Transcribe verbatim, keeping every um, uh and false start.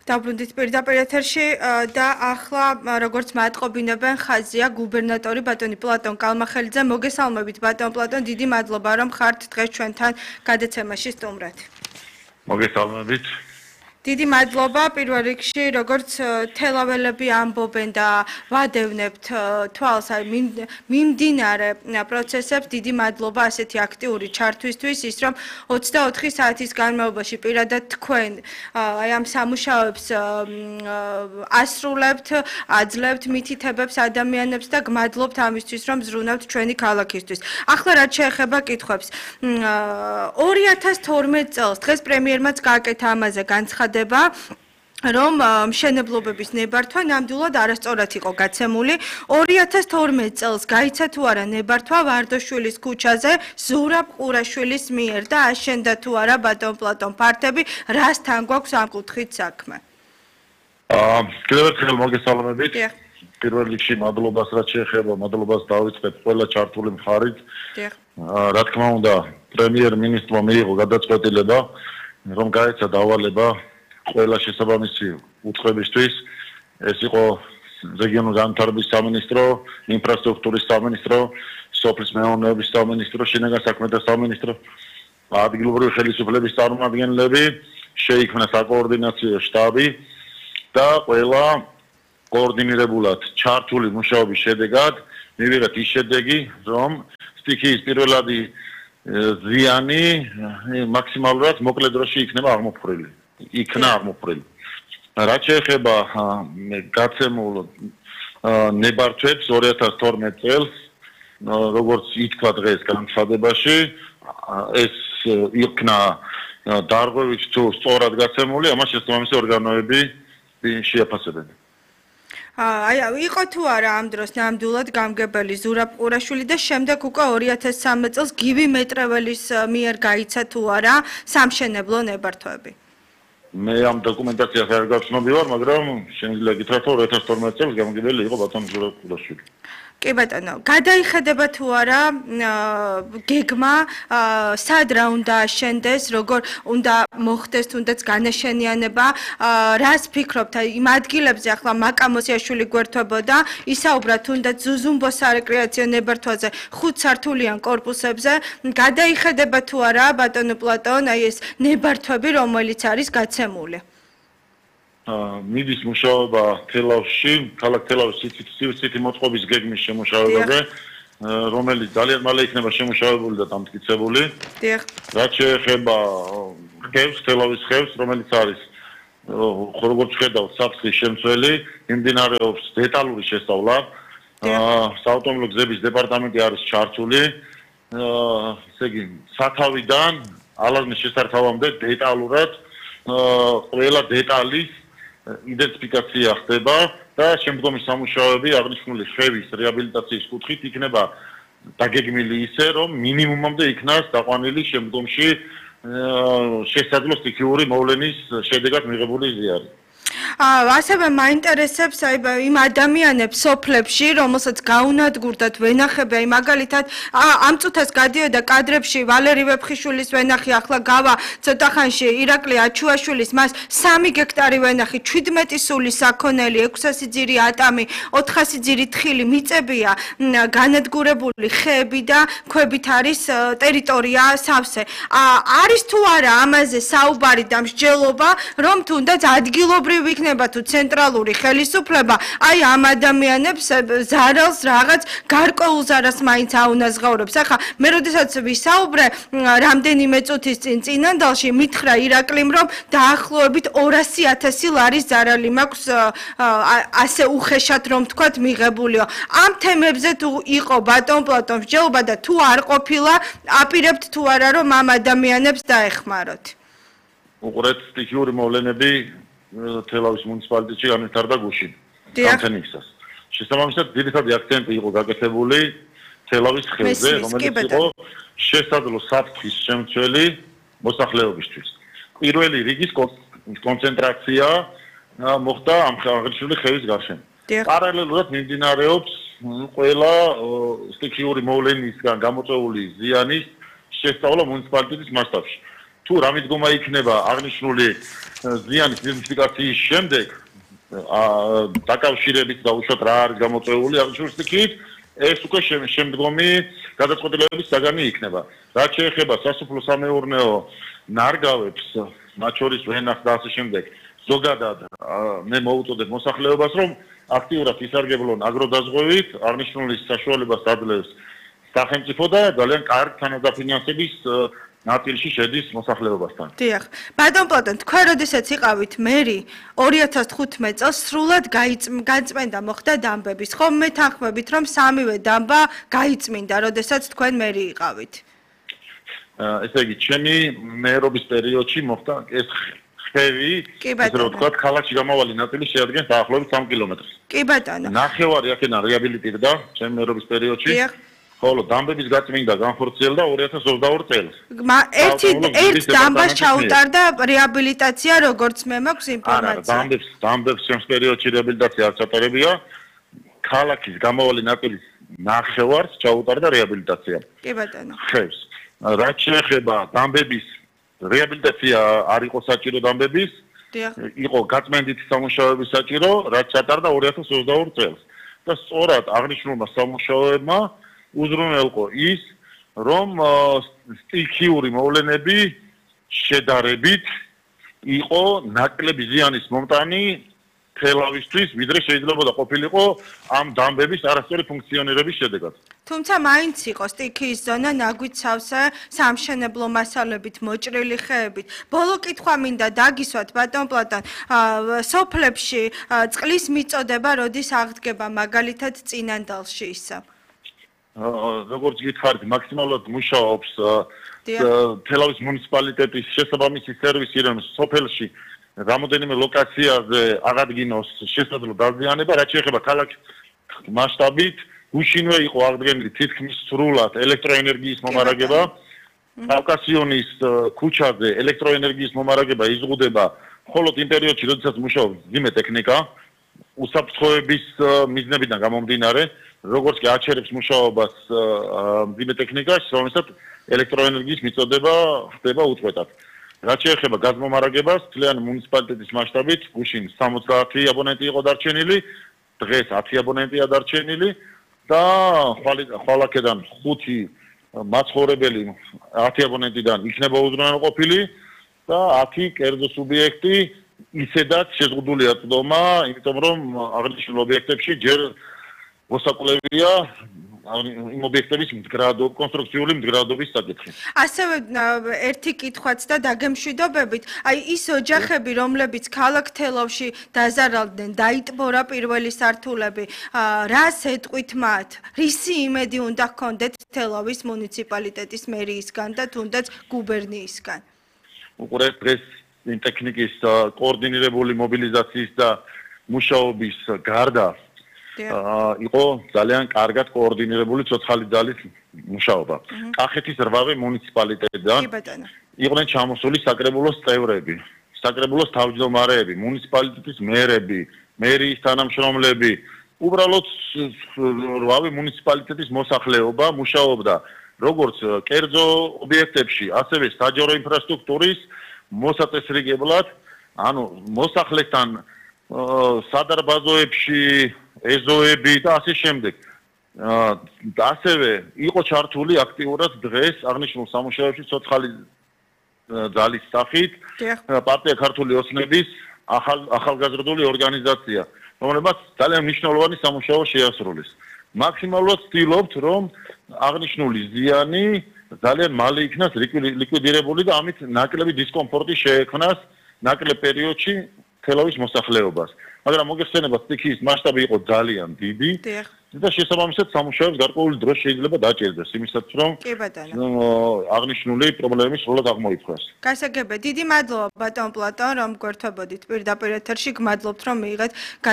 Დაბრუნდით პირდაპირ ეთერში და ახლა როგორც მატყობინებენ ხაზია გუბერნატორი ბატონი პლატონ კალმახელიძე. მოგესალმებით ბატონ პლატონ, დიდი მადლობა რომ ხართ დღეს ჩვენთან გადაცემაში სტუმრად. მოგესალმებით. დიდი მადლობა პირველ რიგში როგორც თელაველები ამბობენ და ვადევნებთ თვალს აი მიმდინარე პროცესებს დიდი მადლობა ასეთი აქტიური ჩართვისთვის ის რომ ოცდაოთხი საათის განმავლობაში პირადად თქვენ აი ამ სამუშაოებს ასრულებთ აძლევთ მითითებებს ადამიანებს და გმადლობთ ამისთვის რომ ზრუნავთ ჩვენი ქალაქისთვის. ახლა რაც შეეხება კითხვებს ორი ათას თორმეტ წელს დღეს პრემიერმაც გააკეთა ამაზე განცხადება რომ მშენებლობების ნებართვა ნამდვილად არასწორად იყო გაცემული. ორი ათას თორმეტ წელს გაიცა თუ არა ნებართვა ვარდოშვილის ქუჩაზე ზურაბ ყურაშვილის მიერ და აშენდა თუ არა ბატონ პლატონ ფართები, რასთან გვაქვს ამ კუთხით საქმე? აა კიდევ ერთხელ მოგესალმებით. პირველ რიგში მადლობას რაც შეეხება, მადლობას დავიწყებ ყველა ჩართული მხარით. რა თქმა უნდა, პრემიერ-მინისტრმა მიიღო გადაწყვეტილება, რომ გაეცა დავალება ყველა შესაბამისი უწყებისთვის. ეს იყო რეგიონული განვითარების სამინისტრო, ინფრასტრუქტურის სამინისტრო, სოფლის მეურნეობის სამინისტრო, შინაგან საქმეთა სამინისტრო, ადგილობრივი ხელისუფლების წარმომადგენლები, შეიქმნა საკოორდინაციო შტაბი და ყველა კოორდინირებულად ჩართული მუშაობის შედეგად მივიღეთ ის შედეგი, რომ სტიქიის პირველადი ზიანი მაქსიმალურად მოკლე დროში იქნება აღმოფხვრილი. იქნა აღმოფხვრილი. რაც შეეხება გაცემულ ნებართვებს ორი ათას თორმეტ წელს, როგორც ითქვა დღეს განცხადებაში, ეს იქნა დარღვევით თუ სწორად გაცემული, ამას შესაბამისი ორგანოები შეაფასებენ. აი იყო თუ არა ამ დროს ნამდვილად გამგებელი ზურაბ ყურაშვილი და შემდეგ უკვე ორი ათას ცხრამეტ წელს გივი მეტრეველის მიერ გაიცა თუ არა სამშენებლო ნებართვები? მე ამ დოკუმენტაციას არ გავცნობი ვარ, მაგრამ შეიძლება გითხრათ რომ ორი ათას თორმეტ წელს გამგებელი იყო ბატონ ზურაბ ყურაშვილი. კი ბატონო, გადაიხედება თუ არა გეგმა სად რა უნდა აშენდეს, როგორ უნდა მოხდეს თუნდაც განაშენიანება, რას ფიქრობთ იმ ადგილებზე ახლა მაკამოსიაშვილი გვერდთვებოდა, ისაუბრა თუნდაც ზუზუმბოს სარეკრეაციო ნებართვაზე ხუთ სართულიან კორპუსებზე, გადაიხედება თუ არა ბატონო პლატონ აი ეს ნებართვები რომელიც არის გაცემული? მიდის მუშაობა თელავში, ქალაქ თელავის სიცივცითი მოწყობის გეგმის შემუშავებაზე, რომელიც ძალიან მალე იქნება შემუშავებული და დამტკიცებული. რაც შეეხება ხევს, თელავის ხევს, რომელიც არის როგორც ხედავთ საფრთხის შემცველი, მიმდინარეობს დეტალური შესწავლა. საავტომობილო გზების დეპარტამენტი არის ჩართული. ესე იგი, სათავიდან ალაზნის შესართავამდე დეტალურად ყველა დეტალის იდენტიფიკაცია ხდება და შემდგომი სამუშაოები აღნიშნული ხევის რეაბილიტაციის კუთხით იქნება დაგეგმილი ისე, რომ მინიმუმამდე იქნას დაყვანილი შემდგომში შესაძლო სტიქიური მოვლენის შედეგად მიღებული ზიარი. ასევე მაინტერესებს აი იმ ადამიანებს სოფლებში, რომელსაც გაუნადგურდათ ვენახები, აი მაგალითად ამ წუთას გადიოდა კადრებში ვალერი ვეფხიშვილის ვენახი, ახლა გავა ცოტა ხანში ირაკლი აჩუაშვილის, მას სამი გექტარი ვენახი, შვიდმეტი სული საქონელი, ექვსასი ძირი ატამი, ოთხასი ძირი თხილი მიწებია, განადგურებული ხეები და ქვებით არის ტერიტორია სავსე. არის თუ არა ამაზე საუბარი და მსჯელობა, რომ თუნდაც ადგილობრივ იქნება თუ ცენტრალური ხელისუფლება აი ამ ადამიანებს ზარალს რაღაც გარკვეულ ზარას მაინც აუნაზღაურებს. ახლა მე როდესაც ვისაუბრე რამდენიმე წუთის წინ წინანდალში მითხრა ირაკლიმ რომ დაახლოებით ორასი ათასი ლარის ზარალი მაქვს ასე უხეშად რომ თქვათ მიღებულიო. ამ თემებზე თუ იყო ბატონ პლატონ მსჯელობა და თუ არ ყოფილა აპირებთ თუ არა რომ ამ ადამიანებს დაეხმაროთ? უყურეთ სტიქიური მოვლენები თელავის მუნიციპალიტეტში განვითარდა გუშინ გამთენიისას. შესაბამისად ძირითადი აქცენტი იყო გაკეთებული თელავის ხევზე, რომელიც იყო შესაძლო საფრთხის შემცველი მოსახლეობისთვის. პირველი რიგის კონცენტრაცია მოხდა ამ აღნიშნული ხევის გარშემო. პარალელურად მიმდინარეობს ყველა სტიქიური მოვლენისგან გამოწვეული ზიანის შესწავლა მუნიციპალიტეტის მასშტაბში. თუ რა მიდგომა იქნება აღნიშნული ზიანის იდენტიფიკაციის შემდეგ დაკავშირებით და უშუალოდ რა არის გამოწვეული აღნიშნული სტიქით ეს უკვე შემდგომი გადაწყვეტილებების საგანი იქნება. რაც შეეხება სასოფლო-სამეურნეო ნარგავებს, მათ შორის ვენახს და ასე შემდეგ, ზოგადად მე მოვუწოდებ მოსახლეობას, რომ აქტიურად ისარგებლონ აგროდაზღვევით, აღნიშნული საშუალებას აძლევს სახელმწიფო და ძალიან კარგ თანადაფინანსების ნაწილში შედის მოსახლეობასთან. დიახ. ბატონ პლატონ, თქვენ როდესაც იყავით მერი ორი ათას თხუთმეტ წელს სრულად გაწმენდა მოხდა დამბების. ხომ მე თანხმებით, რომ სამივე დამბა გაიწმინდა, როდესაც თქვენ მერი იყავით. ესე იგი, ჩემი მერობის პერიოდში მოხდა ეს ხევი, ესე რომ ვთქვათ, ქალაქში გამავალი ნაწილი შეადგენს დაახლოებით სამ კილომეტრს. კი ბატონო. ნახევარი აქედან რეაბილიტირდა ჩემი მერობის პერიოდში. დიახ. ხოლო დამბების გაწმინდა განხორციელდა ორი ათას ოცდაორი წელს. ერთი ერთ დამბას ჩაუტარდა რეაბილიტაცია, როგორც მე მაქვს ინფორმაცია. არა, დამბებს, დამბებს ჩემს პერიოდში რეაბილიტაცია არ ჩატარებია. ქალაქის გამავალი ნაწილის ნახევარს ჩაუტარდა რეაბილიტაცია. კი ბატონო. ხევს. რაც შეეხება დამბების რეაბილიტაცია არ იყო საჭირო დამბების. დიახ. იყო გაწმენდითი სამუშაოების საჭირო, რაც ჩატარდა ორი ათას ოცდაორი წელს. და სწორად აღნიშნულმა სამუშაოებმა უზრუნველყო ის, რომ სტიქიური მოვლენები შედარებით იყო ნაკლები ზიანის მომტანი თელავისთვის, ვიდრე შეიძლება ყოფილიყო ამ დამბების არასწორი ფუნქციონირების შედეგად. თუმცა მაინც იყო სტიქიის ზონა ნაგვით სავსე სამშენებლო მასალებით მოჭრილი ხეებით. ბოლო კითხვა მინდა დაგისვათ ბატონ პლატონ, სოფლებში წყლის მიწოდება როდის აღდგება მაგალითად წინანდალში ისა? როგორც გითხარით, მაქსიმალურად მუშაობს თელავის მუნიციპალიტეტის შესაბამისი სერვისი, რომ სოფელში რამოდენიმე ლოკაციაზე აღადგინოს შესაძლო დაზიანება, რაც შეეხება ქალაქის მასშტაბით, გუშინვე იყო აღდგენილი თითქმის სრულად ელექტროენერგიის მომარაგება. კავკასიონის ქუჩაზე ელექტროენერგიის მომარაგება იზღუდება, მხოლოდ იმ პერიოდში, როდესაც მუშაობს მძიმე ტექნიკა, უსაფრთხოების მიზნებიდან გამომდინარე, როგორც კი აჩერებს მუშაობას მძიმე ტექნიკას, რომელსაც ელექტროენერგიის მიწოდება ხდება უწყვეტად. რაც შეეხება გაზმომარაგებას, მთლიანი მუნიციპალიტეტის მასშტაბით გუშინ სამოცდაათი აბონენტი იყო დარჩენილი, დღეს ათი აბონენტია დარჩენილი და ხვალაკედან ხუთი მაცხოვრებელი ათი აბონენტიდან იქნება უზრუნველყოფილი და ათი კერძო სუბიექტი ისედაც შეზღუდულია წვდომა, იმიტომ რომ აღნიშნულ ობიექტებში ჯერ მოსაკვლევია იმ ობიექტების მდგრადობა, კონსტრუქციული მდგრადობის საკითხი. ასევე ერთი კითხვაც და დაგემშვიდობებით, აი ის ოჯახები, რომლებიც ქალაქ თელავში დაზარალდნენ, დაიტბორა პირველი სართულები, რას ეტყვით მათ? რისი იმედი უნდა ჰქონდეთ თელავის მუნიციპალიტეტის მერიისგან და თუნდაც გუბერნიისგან? უკვე დღეს ტექნიკის კოორდინირებული მობილიზაციის და მუშაობის გარდა იყო ძალიან კარგად კოორდინირებული ცოცხალი ძალის მუშაობა. კახეთის რვავე მუნიციპალიტეტიდან იყვნენ ჩამოსული საკრებულოს წევრები, საკრებულოს თავმჯდომარეები, მუნიციპალიტეტის მერები, მერიის თანამშრომლები, უბრალოდ რვავე მუნიციპალიტეტის მოსახლეობა მუშაობდა როგორც კერძო ობიექტებში, ასევე საჯარო ინფრასტრუქტურის მოსაწესრიგებლად, ანუ მოსახლესთან სადარბაზოებში ეზოები და ასე შემდეგ. ასევე იყო ჩართული აქტიურად დღეს აღნიშნულ სამუშაოებში ცოცხალი ძალის სახით პარტია ქართული ოცნების ახალგაზრდული ორგანიზაცია, რომელმაც ძალიან მნიშვნელოვანი სამუშაო შეასრულეს. მაქსიმალურად ვცდილობთ, რომ აღნიშნული ზიანი ძალიან მალე იქნას ლიკვიდირებული და ამით ნაკლები დისკომფორტი შეექმნას ნაკლებ პერიოდში თელავის მოსახლეობას. მაგრამ მოგეხსენებათ, სტიქიის მასშტაბი იყო ძალიან დიდი და შესაბამისად სამუშაოებს გარკვეული დრო შეიძლება დაჭერდეს, იმისაც რომ აღნიშნული პრობლემები სრულად აღმოიფხვრას. გასაგებია, დიდი მადლობა ბატონ პლატონ, რომ გვერდთვებოდით პირდაპირ ეთერში, გმადლობთ რომ მიიღეთ